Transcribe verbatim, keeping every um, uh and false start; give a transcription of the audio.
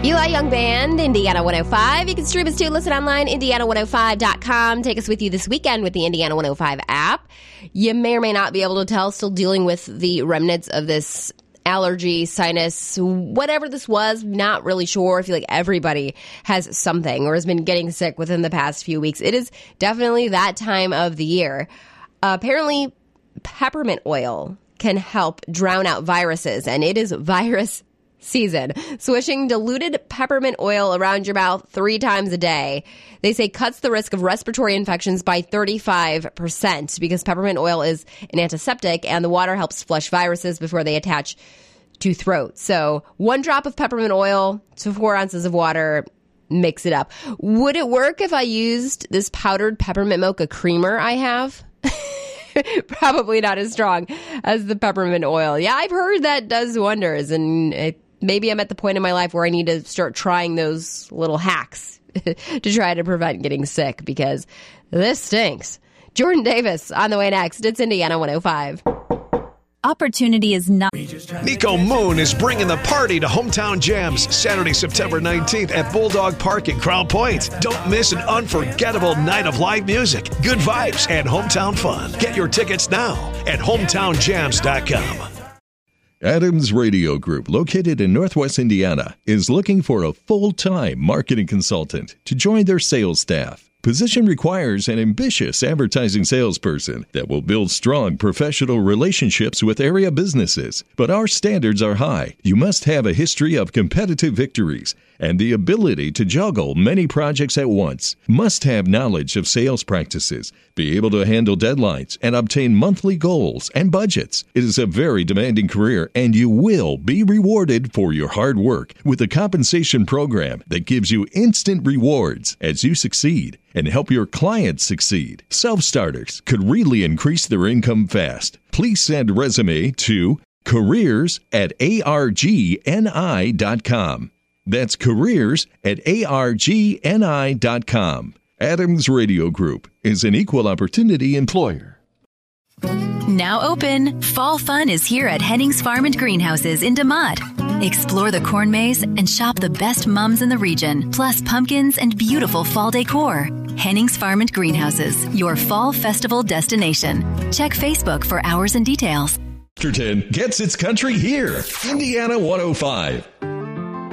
Eli Young Band, Indiana one oh five. You can stream us too. Listen online, Indiana one oh five dot com. Take us with you this weekend with the Indiana one oh five app. You may or may not be able to tell, still dealing with the remnants of this allergy, sinus, whatever this was. Not really sure. I feel like everybody has something or has been getting sick within the past few weeks. It is definitely that time of the year. Uh, apparently, peppermint oil can help drown out viruses, and it is virus season. Swishing diluted peppermint oil around your mouth three times a day, they say, cuts the risk of respiratory infections by thirty-five percent because peppermint oil is an antiseptic and the water helps flush viruses before they attach to throat. So one drop of peppermint oil to four ounces of water, mix it up. Would it work if I used this powdered peppermint mocha creamer I have? Probably not as strong as the peppermint oil. Yeah, I've heard that does wonders, and it maybe I'm at the point in my life where I need to start trying those little hacks to try to prevent getting sick because this stinks. Jordan Davis on the way next. It's Indiana one oh five. Opportunity is not. Nico Moon is bringing the party to Hometown Jams Saturday, September nineteenth at Bulldog Park in Crown Point. Don't miss an unforgettable night of live music, good vibes, and hometown fun. Get your tickets now at hometown jams dot com. Adams Radio Group, located in Northwest Indiana, is looking for a full-time marketing consultant to join their sales staff. Position requires an ambitious advertising salesperson that will build strong professional relationships with area businesses. But our standards are high. You must have a history of competitive victories and the ability to juggle many projects at once. Must have knowledge of sales practices, be able to handle deadlines, and obtain monthly goals and budgets. It is a very demanding career, and you will be rewarded for your hard work with a compensation program that gives you instant rewards as you succeed and help your clients succeed. Self-starters could really increase their income fast. Please send a resume to careers at argni dot com. That's careers at argni dot com. Adams Radio Group is an equal opportunity employer. Now open, fall fun is here at Hennings Farm and Greenhouses in DeMotte. Explore the corn maze and shop the best mums in the region, plus pumpkins and beautiful fall decor. Hennings Farm and Greenhouses, your fall festival destination. Check Facebook for hours and details. Chesterton gets its country here. Indiana one oh five.